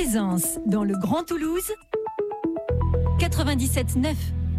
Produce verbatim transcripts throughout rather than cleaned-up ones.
Plaisance, dans le Grand Toulouse, quatre-vingt-dix-sept neuf.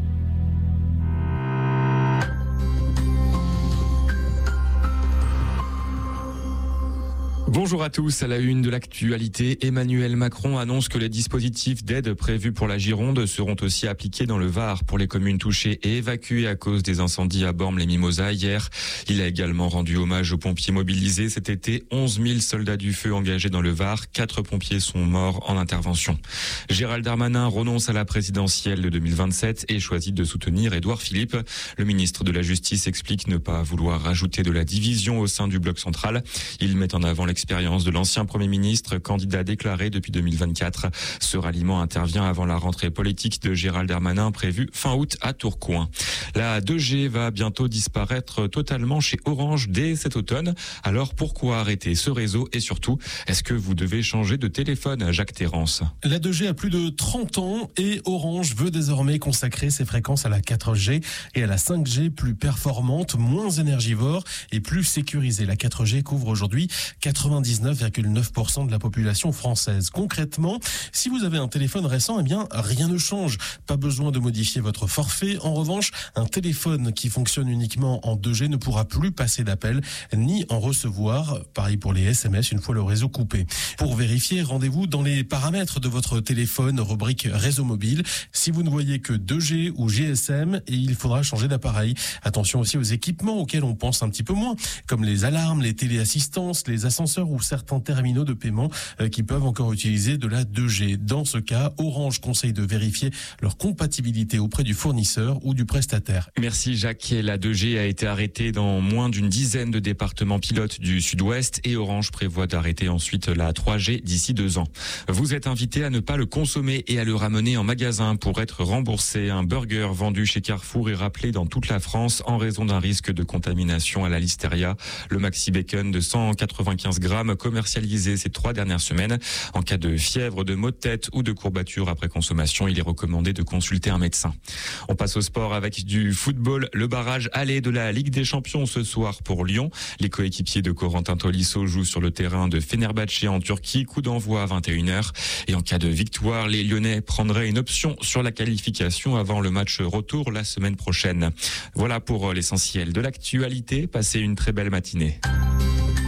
Bonjour à tous, à la une de l'actualité, Emmanuel Macron annonce que les dispositifs d'aide prévus pour la Gironde seront aussi appliqués dans le Var pour les communes touchées et évacuées à cause des incendies à Bormes-les-Mimosas hier. Il a également rendu hommage aux pompiers mobilisés cet été, onze mille soldats du feu engagés dans le Var, quatre pompiers sont morts en intervention. Gérald Darmanin renonce à la présidentielle de deux mille vingt-sept et choisit de soutenir Édouard Philippe. Le ministre de la Justice explique ne pas vouloir rajouter de la division au sein du bloc central. Il met en avant l'expérience L'expérience de l'ancien Premier ministre, candidat déclaré depuis deux mille vingt-quatre. Ce ralliement intervient avant la rentrée politique de Gérald Darmanin prévue fin août à Tourcoing. La deux G va bientôt disparaître totalement chez Orange dès cet automne. Alors pourquoi arrêter ce réseau et surtout, est-ce que vous devez changer de téléphone, Jacques Terrance? La deux G a plus de trente ans et Orange veut désormais consacrer ses fréquences à la quatre G et à la cinq G plus performante, moins énergivore et plus sécurisée. La quatre G couvre aujourd'hui quatre-vingt-dix-neuf virgule neuf pour cent de la population française. Concrètement, si vous avez un téléphone récent, eh bien, rien ne change. Pas besoin de modifier votre forfait. En revanche, un téléphone qui fonctionne uniquement en deux G ne pourra plus passer d'appel ni en recevoir. Pareil pour les S M S une fois le réseau coupé. Pour vérifier, rendez-vous dans les paramètres de votre téléphone, rubrique réseau mobile. Si vous ne voyez que deux G ou G S M, et il faudra changer d'appareil. Attention aussi aux équipements auxquels on pense un petit peu moins, comme les alarmes, les téléassistances, les ascenseurs ou certains terminaux de paiement qui peuvent encore utiliser de la deux G. Dans ce cas, Orange conseille de vérifier leur compatibilité auprès du fournisseur ou du prestataire. Merci Jacques. La deux G a été arrêtée dans moins d'une dizaine de départements pilotes du sud-ouest et Orange prévoit d'arrêter ensuite la trois G d'ici deux ans. Vous êtes invité à ne pas le consommer et à le ramener en magasin pour être remboursé. Un burger vendu chez Carrefour est rappelé dans toute la France en raison d'un risque de contamination à la listeria. Le Maxi Bacon de cent quatre-vingt-quinze grammes commercialisé ces trois dernières semaines. En cas de fièvre, de maux de tête ou de courbatures après consommation, il est recommandé de consulter un médecin. On passe au sport avec du football. Le barrage aller de la Ligue des Champions ce soir pour Lyon. Les coéquipiers de Corentin Tolisso jouent sur le terrain de Fenerbahçe en Turquie. Coup d'envoi à vingt et une heures. Et en cas de victoire, les Lyonnais prendraient une option sur la qualification avant le match retour la semaine prochaine. Voilà pour l'essentiel de l'actualité. Passez une très belle matinée.